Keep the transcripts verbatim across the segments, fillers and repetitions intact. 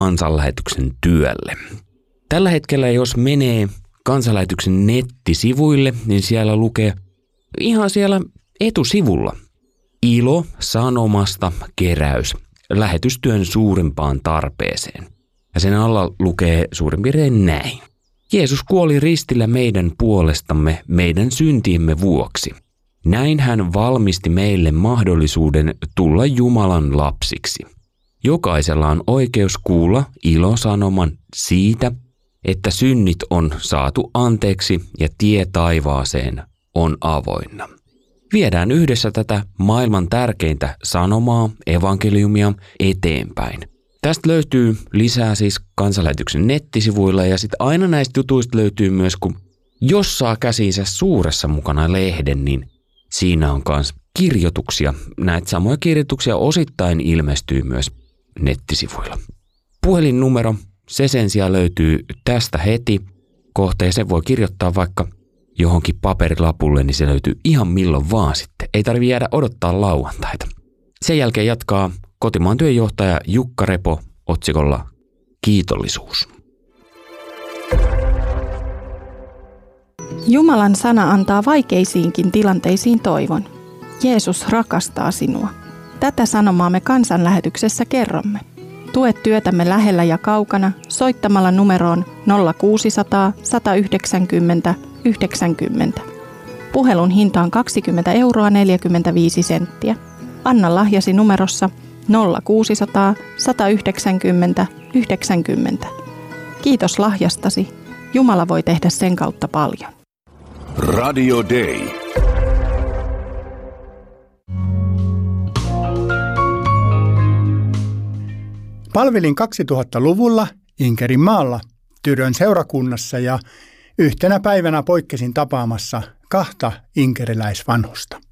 kansanlähetyksen työlle. Tällä hetkellä jos menee kansanlähetyksen nettisivuille, niin siellä lukee ihan siellä etusivulla Ilo sanomasta keräys lähetystyön suurimpaan tarpeeseen. Ja sen alla lukee suurin piirtein näin. Jeesus kuoli ristillä meidän puolestamme meidän syntiimme vuoksi. Näin hän valmisti meille mahdollisuuden tulla Jumalan lapsiksi. Jokaisella on oikeus kuulla ilosanoman siitä, että synnit on saatu anteeksi ja tie taivaaseen on avoinna. Viedään yhdessä tätä maailman tärkeintä sanomaa, evankeliumia eteenpäin. Tästä löytyy lisää siis kansanlähetyksen nettisivuilla ja sitten aina näistä jutuista löytyy myös, kun jos saa käsiinsä suuressa mukana lehden, niin siinä on myös kirjoituksia. Näitä samoja kirjoituksia osittain ilmestyy myös nettisivuilla. Puhelinnumero, se sen sijaan löytyy tästä heti kohta ja sen voi kirjoittaa vaikka johonkin paperilapulle, niin se löytyy ihan milloin vaan sitten. Ei tarvitse jäädä odottaa lauantaita. Sen jälkeen jatkaa kotimaan työnjohtaja Jukka Repo otsikolla Kiitollisuus. Jumalan sana antaa vaikeisiinkin tilanteisiin toivon. Jeesus rakastaa sinua. Tätä sanomaa me kansanlähetyksessä kerromme. Tue työtämme lähellä ja kaukana soittamalla numeroon nolla kuusisataa, sata yhdeksänkymmentä, yhdeksänkymmentä. Puhelun hinta on kaksikymmentä euroa neljäkymmentäviisi senttiä. Anna lahjasi numerossa nolla kuusisataa, sata yhdeksänkymmentä, yhdeksänkymmentä. Kiitos lahjastasi. Jumala voi tehdä sen kautta paljon. Radio Day. Palvelin kaksituhattaluvulla Inkerinmaalla Tyrön seurakunnassa ja yhtenä päivänä poikkesin tapaamassa kahta inkeriläisvanhusta.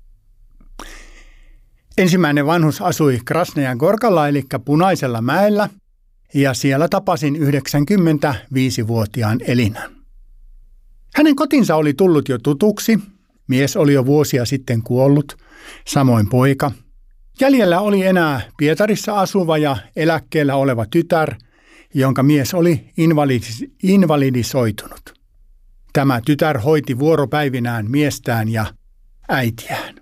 Ensimmäinen vanhus asui Krasnajan Gorkalla eli Punaisella mäellä ja siellä tapasin yhdeksänkymmentäviisivuotiaan Elinan. Hänen kotinsa oli tullut jo tutuksi, mies oli jo vuosia sitten kuollut, samoin poika. Jäljellä oli enää Pietarissa asuva ja eläkkeellä oleva tytär, jonka mies oli invalidis- invalidisoitunut. Tämä tytär hoiti vuoropäivinään miestään ja äitiään.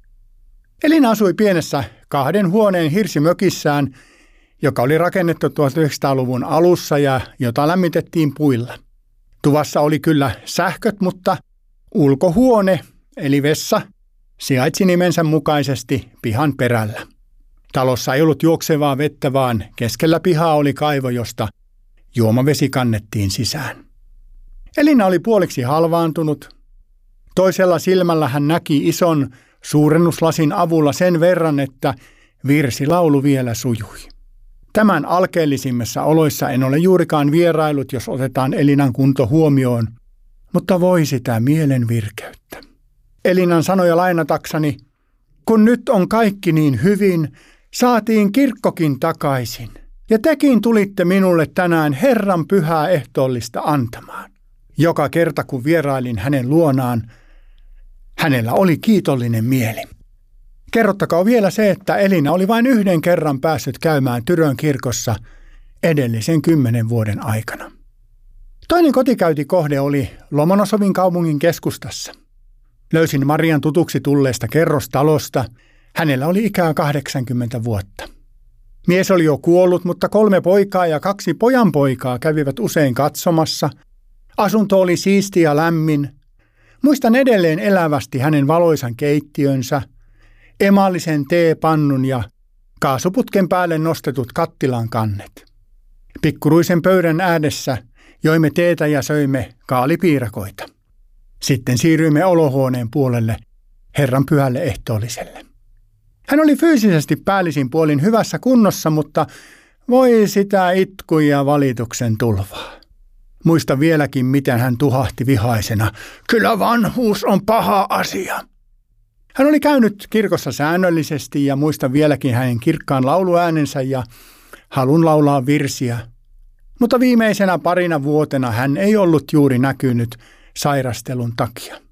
Elina asui pienessä kahden huoneen hirsimökissään, joka oli rakennettu tuhatyhdeksänsataaluvun alussa ja jota lämmitettiin puilla. Tuvassa oli kyllä sähköt, mutta ulkohuone eli vessa sijaitsi nimensä mukaisesti pihan perällä. Talossa ei ollut juoksevaa vettä, vaan keskellä pihaa oli kaivo, josta juomavesi kannettiin sisään. Elina oli puoliksi halvaantunut. Toisella silmällä hän näki ison suurennuslasin avulla sen verran, että virsilaulu vielä sujui. Tämän alkeellisimmissa oloissa en ole juurikaan vierailut, jos otetaan Elinan kunto huomioon, mutta voi sitä mielen virkeyttä. Elinan sanoja lainatakseni, kun nyt on kaikki niin hyvin, saatiin kirkkokin takaisin, ja tekin tulitte minulle tänään Herran pyhää ehtoollista antamaan. Joka kerta kun vierailin hänen luonaan, hänellä oli kiitollinen mieli. Kerrottakaa vielä se, että Elina oli vain yhden kerran päässyt käymään Tyrön kirkossa edellisen kymmenen vuoden aikana. Toinen kotikäyntikohde oli Lomonosovin kaupungin keskustassa. Löysin Marian tutuksi tulleesta kerrostalosta. Hänellä oli ikää kahdeksankymmentä vuotta. Mies oli jo kuollut, mutta kolme poikaa ja kaksi pojanpoikaa kävivät usein katsomassa. Asunto oli siisti ja lämmin. Muistan edelleen elävästi hänen valoisan keittiönsä, emallisen teepannun ja kaasuputken päälle nostetut kattilan kannet. Pikkuruisen pöydän ääressä joimme teetä ja söimme kaalipiirakoita. Sitten siirryimme olohuoneen puolelle Herran pyhälle ehtoolliselle. Hän oli fyysisesti päällisin puolin hyvässä kunnossa, mutta voi sitä itku ja valituksen tulvaa. Muista vieläkin, miten hän tuhahti vihaisena. Kyllä vanhuus on paha asia. Hän oli käynyt kirkossa säännöllisesti ja muistan vieläkin hänen kirkkaan lauluäänensä ja halun laulaa virsiä. Mutta viimeisenä parina vuotena hän ei ollut juuri näkynyt sairastelun takia.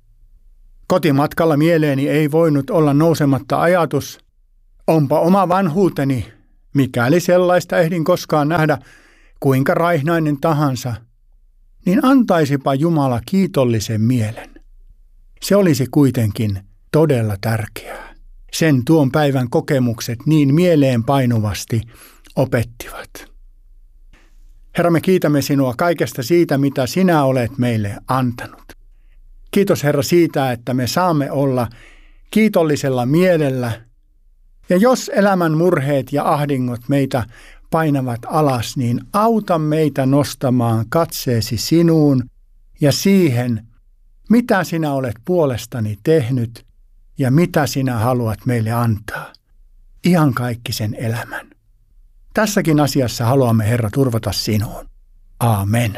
Kotimatkalla mieleeni ei voinut olla nousematta ajatus, onpa oma vanhuuteni mikäli sellaista ehdin koskaan nähdä, kuinka raihnainen tahansa, niin antaisipa Jumala kiitollisen mielen. Se olisi kuitenkin todella tärkeää. Sen tuon päivän kokemukset niin mieleen painuvasti opettivat. Herra, me kiitämme sinua kaikesta siitä, mitä sinä olet meille antanut. Kiitos Herra siitä, että me saamme olla kiitollisella mielellä. Ja jos elämän murheet ja ahdingot meitä painavat alas, niin auta meitä nostamaan katseesi sinuun ja siihen, mitä sinä olet puolestani tehnyt ja mitä sinä haluat meille antaa. Ihan kaikki sen elämän. Tässäkin asiassa haluamme, Herra, turvata sinuun. Aamen.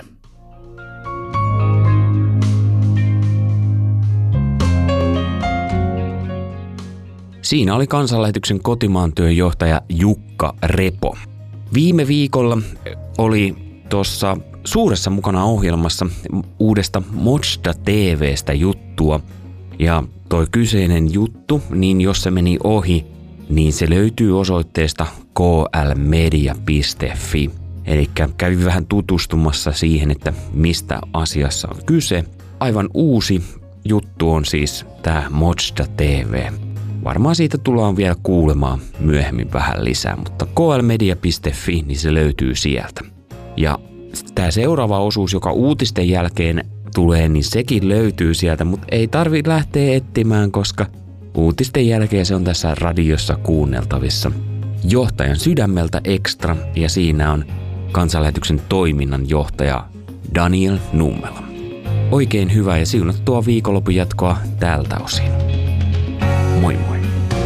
Siinä oli Kansanlähetyksen kotimaan työnjohtaja Jukka Repo. Viime viikolla oli tuossa suuressa mukana ohjelmassa uudesta Modsda T V:stä juttua. Ja toi kyseinen juttu, niin jos se meni ohi, niin se löytyy osoitteesta k l media piste f i. Eli kävin vähän tutustumassa siihen, että mistä asiassa on kyse. Aivan uusi juttu on siis tämä Modsda T V. Varmaan siitä tullaan vielä kuulemaan myöhemmin vähän lisää, mutta k l media piste f i, niin se löytyy sieltä. Ja tämä seuraava osuus, joka uutisten jälkeen tulee, niin sekin löytyy sieltä, mutta ei tarvitse lähteä etsimään, koska uutisten jälkeen se on tässä radiossa kuunneltavissa. Johtajan sydämeltä Extra, ja siinä on Kansanlähetyksen toiminnan johtaja Daniel Nummela. Oikein hyvää ja siunattua viikonlopun jatkoa tältä osin. Moi moi!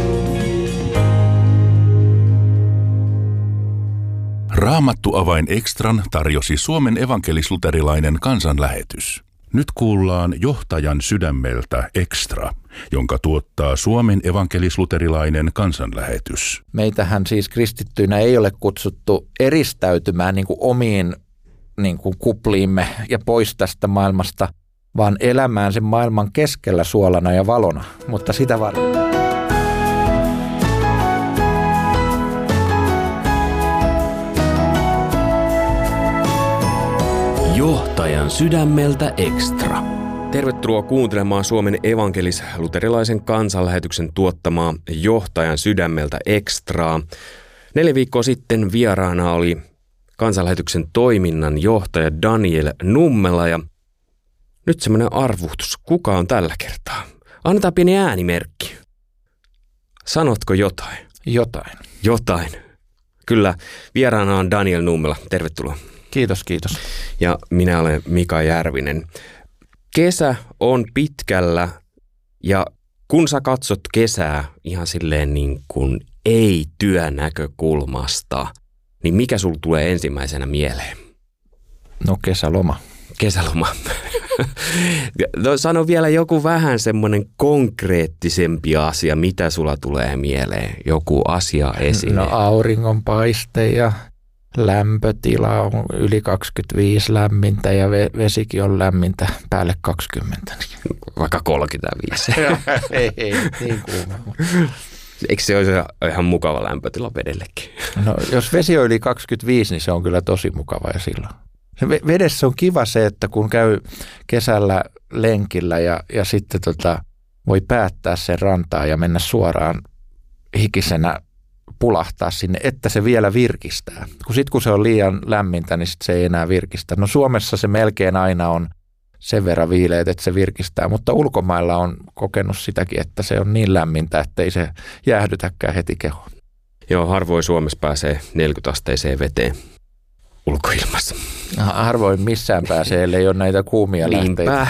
Raamattuavain Extran tarjosi Suomen evankelis-luterilainen kansanlähetys. Nyt kuullaan Johtajan sydämeltä Extra, jonka tuottaa Suomen evankelis-luterilainen kansanlähetys. Meitähän siis kristittyinä ei ole kutsuttu eristäytymään niin kuin omiin niin kuin kupliimme ja pois tästä maailmasta, vaan elämään sen maailman keskellä suolana ja valona, mutta sitä varten. Johtajan sydämeltä Extra. Tervetuloa kuuntelemaan Suomen evankelis-luterilaisen kansanlähetyksen tuottamaa Johtajan sydämeltä Extraa. Neljä viikkoa sitten vieraana oli kansanlähetyksen toiminnan johtaja Daniel Nummela ja nyt semmoinen arvuutus. Kuka on tällä kertaa? Annetaan pieni äänimerkki. Sanotko jotain? Jotain. Jotain. Kyllä, vieraana on Daniel Nummela. Tervetuloa. Kiitos, kiitos. Ja minä olen Mika Järvinen. Kesä on pitkällä ja kun sä katsot kesää ihan silleen niin kuin ei-työn näkökulmasta, niin mikä sulla tulee ensimmäisenä mieleen? No kesäloma. Kesäloma. No, sano vielä joku vähän semmoinen konkreettisempi asia, mitä sulla tulee mieleen, joku asia esine. No auringonpaiste ja lämpötila on yli kaksikymmentäviisi lämmintä ja vesikin on lämmintä päälle kaksikymmentä. Vaikka kolmekymmentäviisi. ei, ei, niin kuuma. Eikö se olisi ihan mukava lämpötila vedellekin? No jos vesi on yli kaksikymmentäviisi, niin se on kyllä tosi mukava ja silloin. Vedessä on kiva se, että kun käy kesällä lenkillä ja, ja sitten tota, voi päättää sen rantaa ja mennä suoraan hikisenä pulahtaa sinne, että se vielä virkistää. Kun sitten kun se on liian lämmintä, niin sit se ei enää virkistä. No Suomessa se melkein aina on sen verran viileet, että se virkistää, mutta ulkomailla on kokenut sitäkin, että se on niin lämmintä, että ei se jäähdytäkään heti kehoon. Joo, harvoin Suomessa pääsee neljäkymmentä asteiseen veteen ulkoilmassa. Harvoin missään pääsee, ellei ole näitä kuumia lähteitä.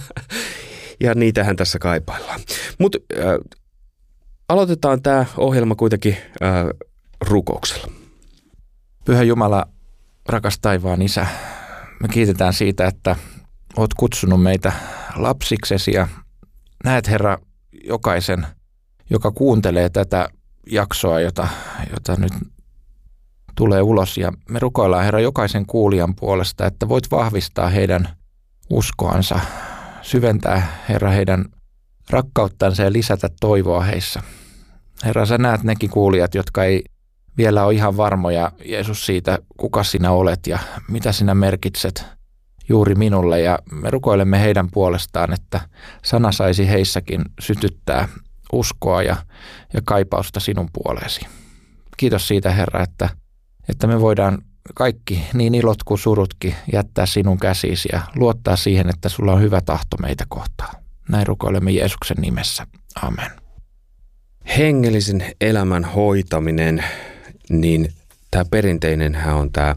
Ja niitähän tässä kaipaillaan. Mutta äh, aloitetaan tämä ohjelma kuitenkin äh, rukouksella. Pyhä Jumala, rakas taivaan Isä, me kiitetään siitä, että olet kutsunut meitä lapsiksesi ja näet, Herra, jokaisen, joka kuuntelee tätä jaksoa, jota, jota nyt tulee ulos. Ja me rukoillaan, Herra, jokaisen kuulijan puolesta, että voit vahvistaa heidän uskoansa, syventää, Herra, heidän rakkauttansa ja lisätä toivoa heissä. Herra, sä näet nekin kuulijat, jotka ei vielä ole ihan varmoja, Jeesus, siitä, kuka sinä olet ja mitä sinä merkitset juuri minulle. Ja me rukoilemme heidän puolestaan, että sana saisi heissäkin sytyttää uskoa ja, ja kaipausta sinun puoleesi. Kiitos siitä, Herra, että, että me voidaan kaikki, niin ilot kuin surutkin, jättää sinun käsisi ja luottaa siihen, että sulla on hyvä tahto meitä kohtaan. Näin rukoilemme Jeesuksen nimessä. Amen. Hengellisen elämän hoitaminen, niin tämä perinteinenhän on tämä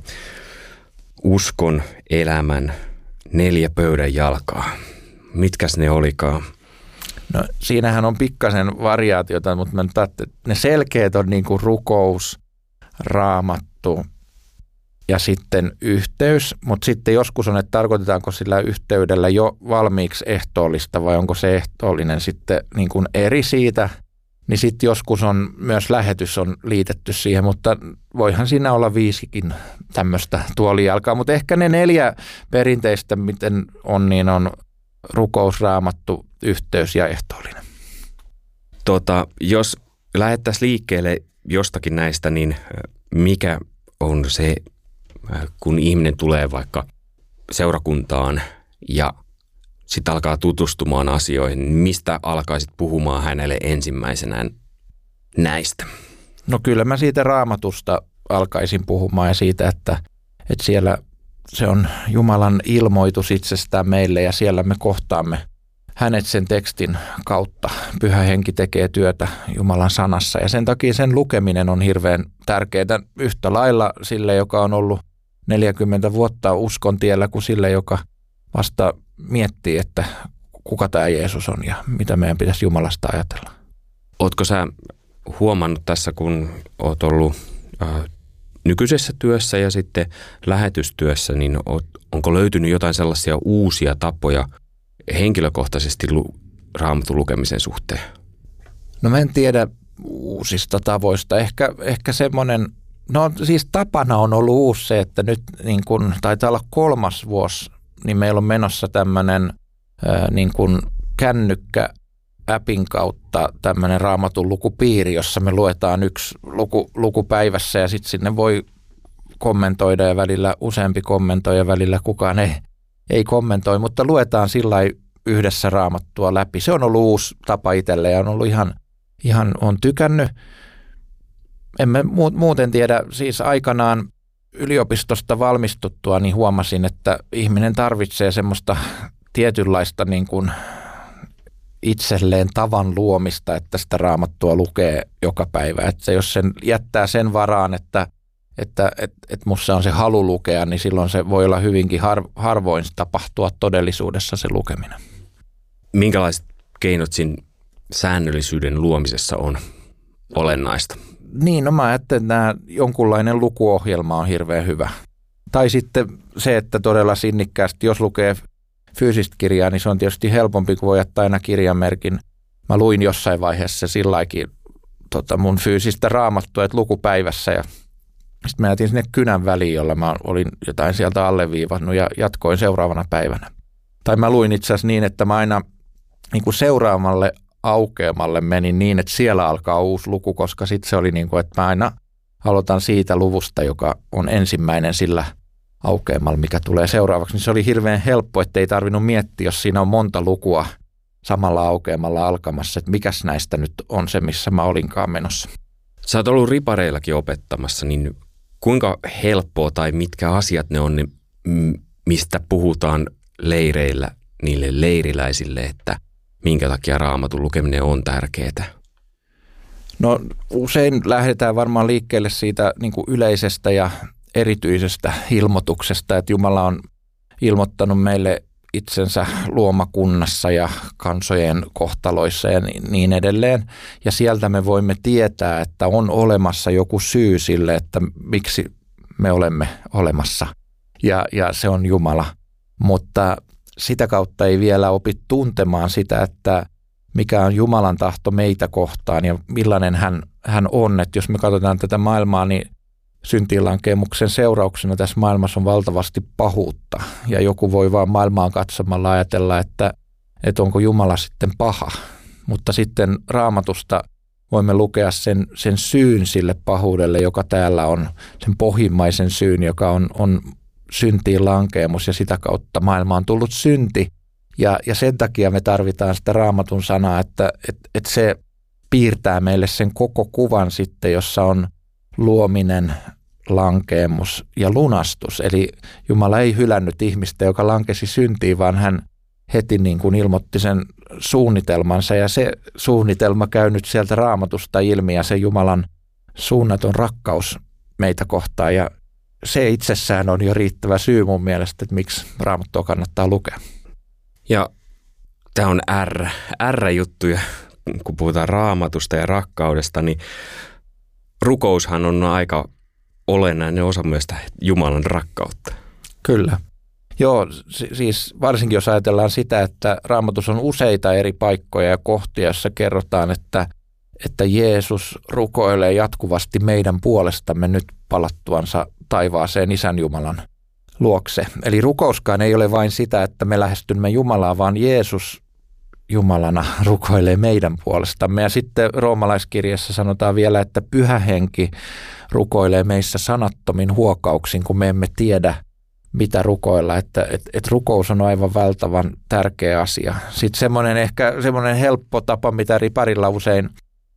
uskon elämän neljä pöydän jalkaa. Mitkäs ne olikaan? No siinähän on pikkasen variaatiota, mutta mä nyt ajattelin, että ne selkeät on niin kuin rukous, raamattu ja sitten yhteys, mutta sitten joskus on, että tarkoitetaanko sillä yhteydellä jo valmiiksi ehtoollista vai onko se ehtoollinen sitten niin kuin eri siitä, niin sitten joskus on myös lähetys on liitetty siihen, mutta voihan siinä olla viisikin tämmöistä tuolijalkaa, mutta ehkä ne neljä perinteistä, miten on, niin on rukous, raamattu, yhteys ja ehtoollinen. Tota, jos lähdettäisiin liikkeelle jostakin näistä, niin mikä on se, kun ihminen tulee vaikka seurakuntaan ja sitten alkaa tutustumaan asioihin, niin mistä alkaisit puhumaan hänelle ensimmäisenä näistä? No kyllä mä siitä raamatusta alkaisin puhumaan ja siitä, että, että siellä se on Jumalan ilmoitus itsestään meille ja siellä me kohtaamme hänet sen tekstin kautta. Pyhä Henki tekee työtä Jumalan sanassa ja sen takia sen lukeminen on hirveän tärkeää yhtä lailla sille, joka on ollut neljäkymmentä vuotta uskon tiellä, kuin sille, joka vasta miettii, että kuka tämä Jeesus on ja mitä meidän pitäisi Jumalasta ajatella. Ootko sä huomannut tässä, kun oot ollut äh, nykyisessä työssä ja sitten lähetystyössä, niin oot, onko löytynyt jotain sellaisia uusia tapoja henkilökohtaisesti lu- raamatun lukemisen suhteen? No mä en tiedä uusista tavoista. Ehkä, ehkä semmoinen, no siis tapana on ollut uusi se, että nyt niin kun taitaa olla kolmas vuosi, niin meillä on menossa tämmöinen ää, niin kuin kännykkä-appin kautta tämmöinen raamatun lukupiiri, jossa me luetaan yksi luku, luku päivässä ja sitten sinne voi kommentoida ja välillä useampi kommentoi ja välillä kukaan ei, ei kommentoi, mutta luetaan sillä yhdessä raamattua läpi. Se on ollut uusi tapa itselle ja on ollut ihan, ihan on tykännyt. Emme muuten tiedä, siis aikanaan yliopistosta valmistuttua, niin huomasin, että ihminen tarvitsee semmoista tietynlaista niin kuin itselleen tavan luomista, että sitä raamattua lukee joka päivä. Että jos sen jättää sen varaan, että, että et, et musta on se halu lukea, niin silloin se voi olla hyvinkin har, harvoin tapahtua todellisuudessa se lukeminen. Minkälaiset keinot siinä säännöllisyyden luomisessa on olennaista? Niin, no mä ajattelen, että nämä jonkunlainen lukuohjelma on hirveän hyvä. Tai sitten se, että todella sinnikkäästi, jos lukee fyysistä kirjaa, niin se on tietysti helpompi, kun voi jättää aina kirjanmerkin. Mä luin jossain vaiheessa silläkin tota mun fyysistä raamattua, että lukupäivässä ja sitten mä jätin sinne kynän väliin, jolla mä olin jotain sieltä alleviivannut ja jatkoin seuraavana päivänä. Tai mä luin itse asiassa niin, että mä aina niin kuin seuraavalle aukeamalle menin niin, että siellä alkaa uusi luku, koska sitten se oli niin kuin, että mä aina aloitan siitä luvusta, joka on ensimmäinen sillä aukeamalla, mikä tulee seuraavaksi. Niin se oli hirveän helppo, että ei tarvinnut miettiä, jos siinä on monta lukua samalla aukeamalla alkamassa, että mikäs näistä nyt on se, missä mä olinkaan menossa. Sä oot ollut ripareillakin opettamassa, niin kuinka helppoa tai mitkä asiat ne on, mistä puhutaan leireillä niille leiriläisille, että minkä takia raamatun lukeminen on tärkeää? No usein lähdetään varmaan liikkeelle siitä niin kuin yleisestä ja erityisestä ilmoituksesta, että Jumala on ilmoittanut meille itsensä luomakunnassa ja kansojen kohtaloissa ja niin edelleen. Ja sieltä me voimme tietää, että on olemassa joku syy sille, että miksi me olemme olemassa. Ja, ja se on Jumala. Mutta sitä kautta ei vielä opi tuntemaan sitä, että mikä on Jumalan tahto meitä kohtaan ja millainen hän, hän on. Että jos me katsotaan tätä maailmaa, niin syntiinlankemuksen seurauksena tässä maailmassa on valtavasti pahuutta. Ja joku voi vaan maailmaan katsomalla ajatella, että, että onko Jumala sitten paha. Mutta sitten Raamatusta voimme lukea sen, sen syyn sille pahuudelle, joka täällä on, sen pohjimmaisen syyn, joka on, on syntiin lankeemus ja sitä kautta maailmaan on tullut synti. Ja, ja sen takia me tarvitaan sitä Raamatun sanaa, että et, et se piirtää meille sen koko kuvan sitten, jossa on luominen, lankeemus ja lunastus. Eli Jumala ei hylännyt ihmistä, joka lankesi syntiin, vaan hän heti niin kuin ilmoitti sen suunnitelmansa. Ja se suunnitelma käy nyt sieltä Raamatusta ilmi ja se Jumalan suunnaton rakkaus meitä kohtaan. Ja se itsessään on jo riittävä syy mun mielestä, että miksi Raamattua kannattaa lukea. Ja tämä on R, R-juttuja, kun puhutaan Raamatusta ja rakkaudesta, niin rukoushan on aika olennainen osa myös Jumalan rakkautta. Kyllä. Joo, siis varsinkin jos ajatellaan sitä, että Raamatussa on useita eri paikkoja ja kohtia, joissa kerrotaan, että, että Jeesus rukoilee jatkuvasti meidän puolestamme nyt palattuansa taivaaseen Isän Jumalan luokse. Eli rukouskaan ei ole vain sitä, että me lähestymme Jumalaa, vaan Jeesus Jumalana rukoilee meidän puolestamme. Ja sitten roomalaiskirjassa sanotaan vielä, että Pyhä Henki rukoilee meissä sanattomin huokauksin, kun me emme tiedä, mitä rukoilla. Että et, et rukous on aivan valtavan tärkeä asia. Sitten semmoinen ehkä semmoinen helppo tapa, mitä riparilla usein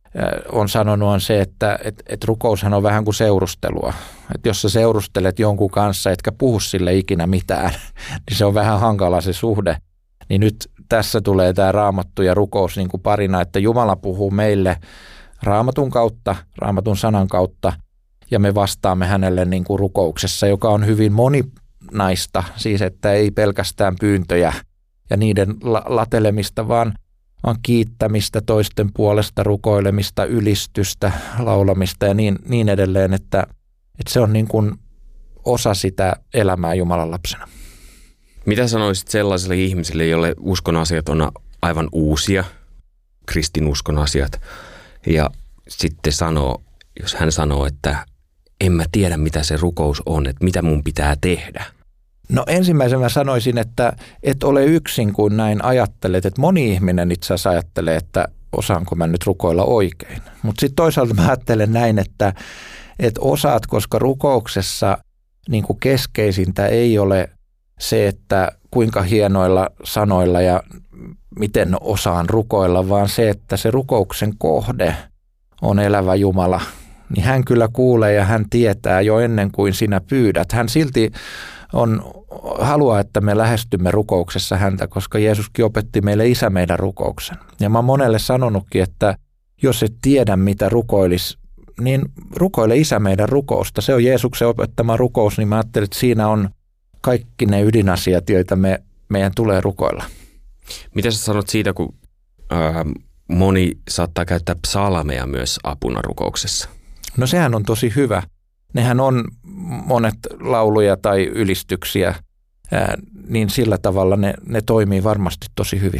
on sanonut, on se, että et, et rukoushan on vähän kuin seurustelua. Että jos sä seurustelet jonkun kanssa, etkä puhu sille ikinä mitään, niin se on vähän hankala se suhde. Niin nyt tässä tulee tämä Raamattu ja rukous niin kuin parina, että Jumala puhuu meille Raamatun kautta, Raamatun sanan kautta, ja me vastaamme hänelle niin kuin rukouksessa, joka on hyvin moninaista, siis että ei pelkästään pyyntöjä ja niiden la- latelemista, vaan, vaan kiittämistä toisten puolesta, rukoilemista, ylistystä, laulamista ja niin, niin edelleen, että, että se on niin kuin osa sitä elämää Jumalan lapsena. Mitä sanoisit sellaisille ihmisille, joille uskon asiat on aivan uusia, kristinuskon asiat, ja sitten sanoo, jos hän sanoo, että en mä tiedä, mitä se rukous on, että mitä mun pitää tehdä? No ensimmäisenä mä sanoisin, että et ole yksin, kun näin ajattelet, että moni ihminen itse asiassa ajattelee, että osaanko mä nyt rukoilla oikein. Mutta sitten toisaalta mä ajattelen näin, että et osaat, koska rukouksessa niin kuin keskeisintä ei ole se, että kuinka hienoilla sanoilla ja miten osaan rukoilla, vaan se, että se rukouksen kohde on elävä Jumala. Niin hän kyllä kuulee ja hän tietää jo ennen kuin sinä pyydät. Hän silti on, haluaa, että me lähestymme rukouksessa häntä, koska Jeesuskin opetti meille Isä meidän rukouksen. Ja mä oon monelle sanonutkin, että jos et tiedä mitä rukoilis, niin rukoile Isä meidän rukousta. Se on Jeesuksen opettama rukous, niin mä ajattelin, että siinä on kaikki ne ydinasiat, joita me, meidän tulee rukoilla. Mitä sä sanot siitä, kun ää, moni saattaa käyttää psalmeja myös apuna rukouksessa? No sehän on tosi hyvä. Nehän on monet lauluja tai ylistyksiä, ää, niin sillä tavalla ne, ne toimii varmasti tosi hyvin.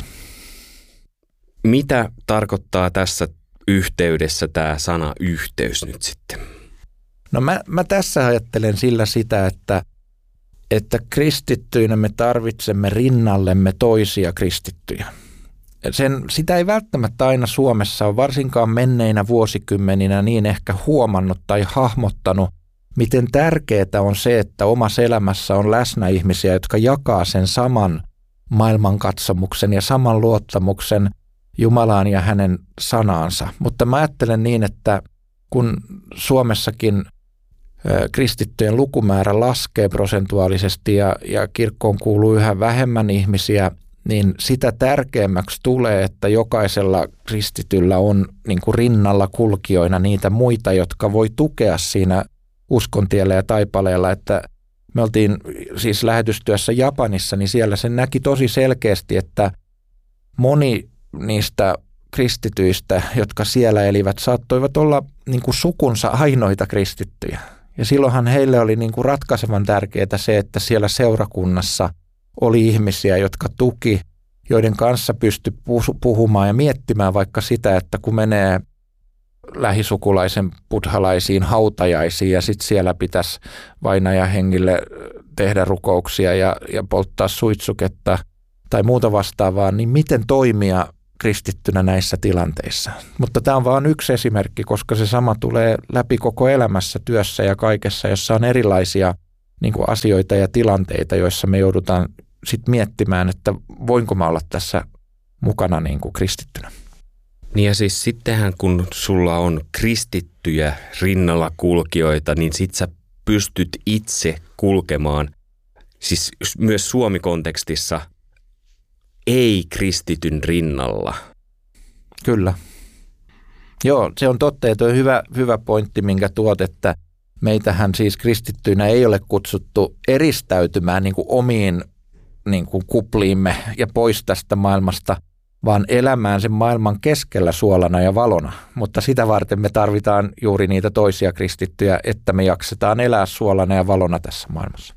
Mitä tarkoittaa tässä yhteydessä tämä sana yhteys nyt sitten? No mä, mä tässä ajattelen sillä sitä, että että kristittyinä me tarvitsemme rinnallemme toisia kristittyjä. Sen, sitä ei välttämättä aina Suomessa ole varsinkaan menneinä vuosikymmeninä niin ehkä huomannut tai hahmottanut, miten tärkeää on se, että omassa elämässä on läsnä ihmisiä, jotka jakaa sen saman maailmankatsomuksen ja saman luottamuksen Jumalaan ja hänen sanaansa. Mutta mä ajattelen niin, että kun Suomessakin kristittyjen lukumäärä laskee prosentuaalisesti ja, ja kirkkoon kuuluu yhä vähemmän ihmisiä, niin sitä tärkeämmäksi tulee, että jokaisella kristityllä on niin kuin rinnalla kulkijoina niitä muita, jotka voi tukea siinä uskontiellä ja taipaleella. Että me oltiin siis lähetystyössä Japanissa, niin siellä se näki tosi selkeästi, että moni niistä kristityistä, jotka siellä elivät, saattoivat olla niin kuin sukunsa ainoita kristittyjä. Ja silloinhan heille oli niin kuin ratkaisevan tärkeää se, että siellä seurakunnassa oli ihmisiä, jotka tuki, joiden kanssa pystyi puhumaan ja miettimään vaikka sitä, että kun menee lähisukulaisen buddhalaisiin hautajaisiin ja sitten siellä pitäisi vainajahengille tehdä rukouksia ja, ja polttaa suitsuketta tai muuta vastaavaa, niin miten toimia kristittynä näissä tilanteissa. Mutta tämä on vain yksi esimerkki, koska se sama tulee läpi koko elämässä, työssä ja kaikessa, jossa on erilaisia niin kuin asioita ja tilanteita, joissa me joudutaan sit miettimään, että voinko mä olla tässä mukana niin kuin kristittynä. Niin ja siis sittenhän kun sulla on kristittyjä rinnalla kulkijoita, niin sit sä pystyt itse kulkemaan, siis myös Suomi-kontekstissa, ei-kristityn rinnalla. Kyllä. Joo, se on totta, että on hyvä, hyvä pointti, minkä tuot, että meitähän siis kristittyinä ei ole kutsuttu eristäytymään niin kuin omiin niin kuin kupliimme ja pois tästä maailmasta, vaan elämään sen maailman keskellä suolana ja valona. Mutta sitä varten me tarvitaan juuri niitä toisia kristittyjä, että me jaksetaan elää suolana ja valona tässä maailmassa.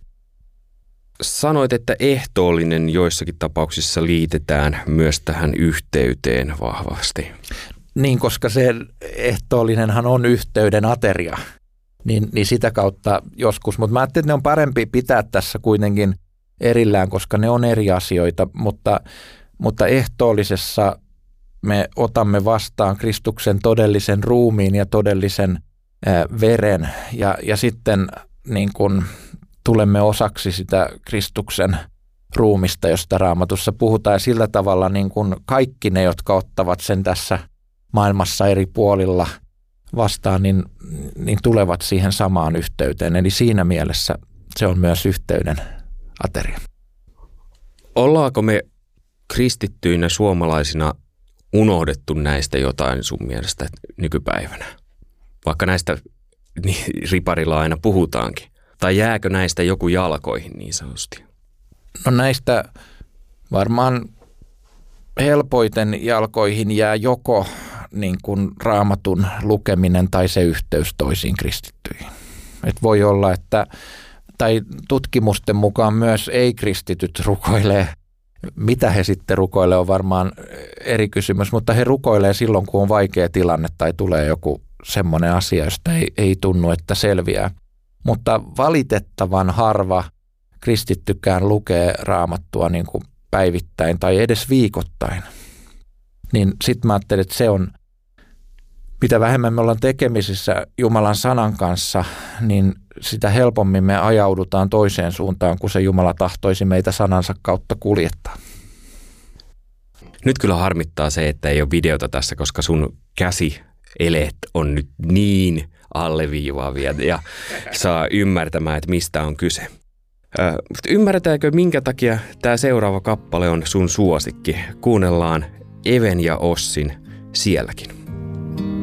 Sanoit, että ehtoollinen joissakin tapauksissa liitetään myös tähän yhteyteen vahvasti. Niin, koska se ehtoollinenhan on yhteyden ateria, niin, niin sitä kautta joskus. Mutta mä ajattelin, että ne on parempi pitää tässä kuitenkin erillään, koska ne on eri asioita, mutta, mutta ehtoollisessa me otamme vastaan Kristuksen todellisen ruumiin ja todellisen ää, veren ja, ja sitten niin kun tulemme osaksi sitä Kristuksen ruumista, josta Raamatussa puhutaan, ja sillä tavalla niin kun kaikki ne, jotka ottavat sen tässä maailmassa eri puolilla vastaan, niin, niin tulevat siihen samaan yhteyteen. Eli siinä mielessä se on myös yhteyden ateria. Ollaanko me kristittyinä suomalaisina unohdettu näistä jotain sun mielestä nykypäivänä? Vaikka näistä niin, riparilla aina puhutaankin. Tai jääkö näistä joku jalkoihin niin sanotusti? No näistä varmaan helpoiten jalkoihin jää joko niin kuin Raamatun lukeminen tai se yhteys toisiin kristittyihin. Et voi olla, että tai tutkimusten mukaan myös ei-kristityt rukoilee. Mitä he sitten rukoilee on varmaan eri kysymys, mutta he rukoilee silloin, kun on vaikea tilanne tai tulee joku semmoinen asia, josta ei, ei tunnu, että selviää. Mutta valitettavan harva kristittykään lukee Raamattua niin kuin päivittäin tai edes viikoittain. Niin sitten mä ajattelin, että se on, mitä vähemmän me ollaan tekemisissä Jumalan sanan kanssa, niin sitä helpommin me ajaudutaan toiseen suuntaan, kun se Jumala tahtoisi meitä sanansa kautta kuljettaa. Nyt kyllä harmittaa se, että ei ole videota tässä, koska sun käsieleet on nyt niin alleviivaavia ja saa ymmärtämään, että mistä on kyse. Ö, ymmärretäänkö, minkä takia tämä seuraava kappale on sun suosikki? Kuunnellaan Even ja Ossin Sielläkin.